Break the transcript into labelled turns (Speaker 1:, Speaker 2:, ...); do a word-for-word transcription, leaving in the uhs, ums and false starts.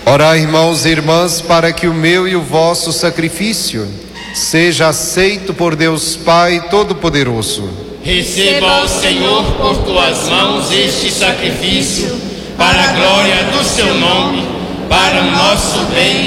Speaker 1: Orai, irmãos e irmãs, para que o meu e o vosso sacrifício seja aceito por Deus Pai Todo-Poderoso.
Speaker 2: Receba, ó Senhor, por tuas mãos este sacrifício, para a glória do seu nome, para o nosso bem